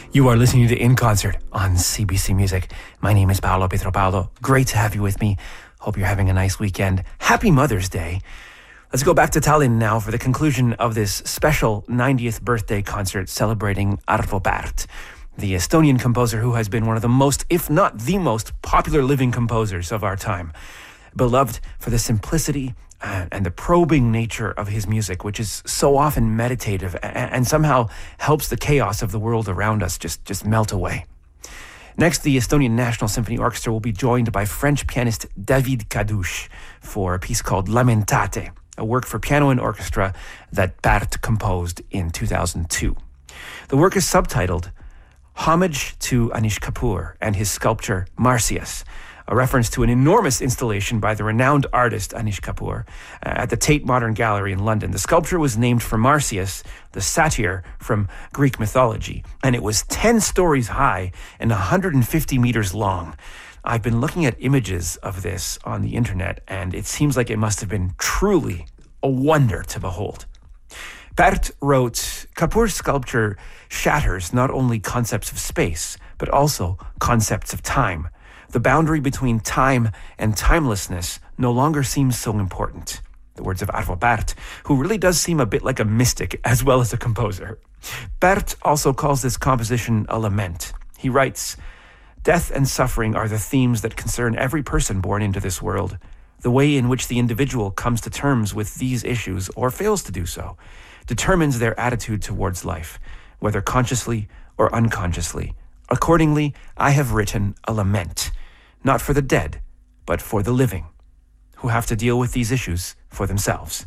You are listening to In Concert on CBC Music. My name is Paolo Pietropalo. Great to have you with me. Hope you're having a nice weekend. Happy Mother's Day. Let's go back to Tallinn now for the conclusion of this special 90th birthday concert celebrating Arvo Pärt, the Estonian composer who has been one of the most, if not the most, popular living composers of our time. Beloved for the simplicity and the probing nature of his music, which is so often meditative and somehow helps the chaos of the world around us just melt away. Next, the Estonian National Symphony Orchestra will be joined by French pianist David Kadouche for a piece called Lamentate, a work for piano and orchestra that Pärt composed in 2002. The work is subtitled Homage to Anish Kapoor and his sculpture Marsyas, a reference to an enormous installation by the renowned artist Anish Kapoor at the Tate Modern Gallery in London. The sculpture was named for Marsyas, the satyr from Greek mythology, and it was 10 stories high and 150 meters long. I've been looking at images of this on the internet, and it seems like it must have been truly a wonder to behold. Pärt wrote, Kapoor's sculpture shatters not only concepts of space, but also concepts of time. The boundary between time and timelessness no longer seems so important. The words of Arvo Pärt, who really does seem a bit like a mystic as well as a composer. Pärt also calls this composition a lament. He writes, death and suffering are the themes that concern every person born into this world. The way in which the individual comes to terms with these issues, or fails to do so, determines their attitude towards life, whether consciously or unconsciously. Accordingly, I have written a lament, not for the dead, but for the living, who have to deal with these issues for themselves.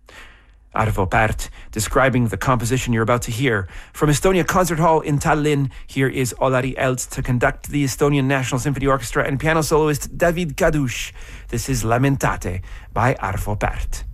Arvo Pärt, describing the composition you're about to hear. From Estonia Concert Hall in Tallinn, here is Olari Elts to conduct the Estonian National Symphony Orchestra and piano soloist David Kadouche. This is Lamentate by Arvo Pärt.